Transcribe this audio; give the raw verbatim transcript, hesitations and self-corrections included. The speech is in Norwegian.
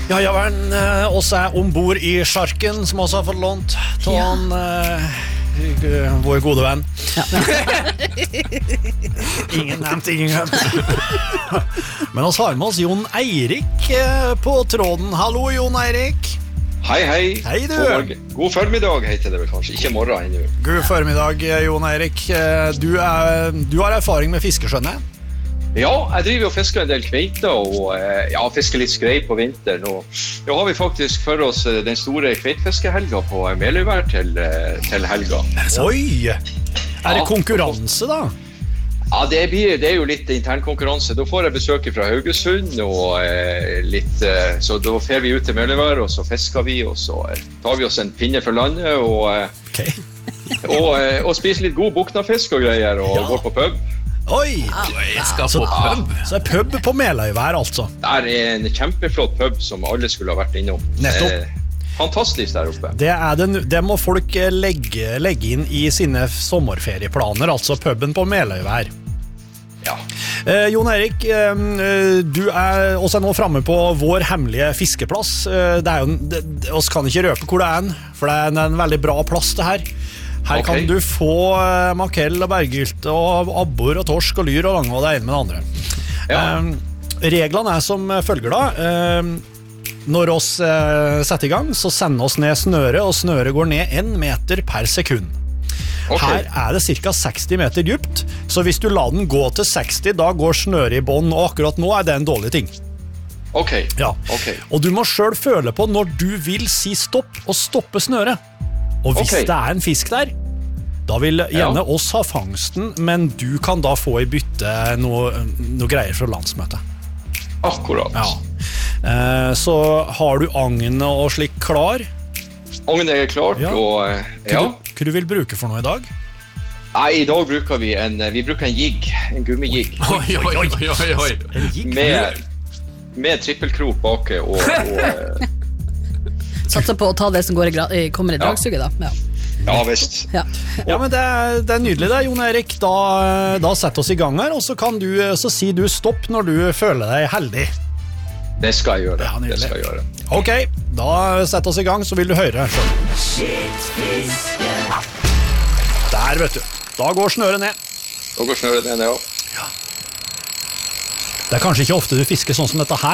Ja, ja, vel, eh, oss er ombord i Sjarken, som også har fått lånt til Ja. han, eh, vår gode venn. Ja. Ingen nevnt, ingen glemt. Men oss har med oss Jon Eirik eh, på tråden. Hallo, Jon Eirik. Hei, hei. Hei, du. God, morgen. God formiddag heter det vel kanskje, ikke morgen ennå. God formiddag, eh, Jon Eirik. Eh, Du, er, du har erfaring med fiskeskjønne? Ja, jeg driver og fisker en del kveiter og eh, ja, fisker litt skrei på vinteren. Og nå har vi faktisk for oss eh, den store kveitfiskehelga på Meløyvær til, eh, til helga. Oi! Er det Ja. konkurranse, da? Ja, det, blir, det er jo litt internkonkurranse. Da får jeg besøk fra Haugesund, og eh, litt, eh, så da fer vi ut til Meløyvær, og så fisker vi, og så eh, tar vi oss en pinne for landet, og, eh, Ok. og, eh, og spiser litt god buknafisk og greier, og Ja. går på pub. Oi! Jeg skal på pub. Så er pub på Meløyvær, altså. Det er en kjempeflott pub som alle skulle ha vært innom. Nettopp. Eh, fantastisk der oppe. Det, er det, det må folk eh, legge, legge inn i sine sommerferieplaner, altså puben på Meløyvær. Ja. Eh, Jon Eirik, eh, du er også nå fremme på vår hemmelige fiskeplass. Eh, det er jo, det, det- oss kan ikke røpe hvor det er en, for det er en, en veldig bra plass det her. Her Ok. kan du få eh, makrell og bergylte og abbor og torsk og lyr og lange og det ene med det andre. Ja. Eh, reglene er som følger da. Eh, når oss eh, setter i gang, så sender oss ned snøret, og snøret går ned en meter per sekund. Ok. Her er det cirka seksti meter dypt, så hvis du lar den gå til seksti, da går snøret i bånd, og akkurat nå er det en dårlig ting. Ok. Ja. Ok. Og du må selv føle på når du vil si stopp, og stoppe snøret. Og hvis Ok. det er en fisk der, da vil gjerne Ja. oss ha fangsten, men du kan da få i bytte noe, noe greier fra landsmøtet. Akkurat. Ja. Eh, så har du agnet og slik klar. Agnet er klart, Ja. og eh, Hva ja. du, hva du vil bruke for noe i dag? Nei, i dag bruker vi en, vi bruker en jigg, en gummijigg, Oi, oi, oi, oi, oi. En jigg? med, med trippelkrok bake og, og eh, Satser på å ta det som går i gra i- kommer i Ja. dragsuget, da. Ja. ja, visst. Ja. Ja, men det er, det er nydelig det, Jon Erik. Da, da setter oss i gang her, og så kan du, så sier du stopp når du føler deg heldig. Det skal jeg gjøre. Ja, nydelig. det skal jeg gjøre. Ok, da setter oss i gang, så vil du høre. Der, vet du. Da går snøret ned. Da går snøret ned, ja. Det er kanskje ikke ofte du fisker sånn som dette her,